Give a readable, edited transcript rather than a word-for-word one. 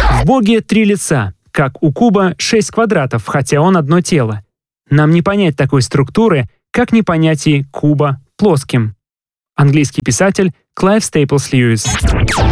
В Боге 3 лица, как у куба 6 квадратов, хотя он одно тело. Нам не понять такой структуры, как не понять и куба плоским. Английский писатель Клайв Стейплс Льюис.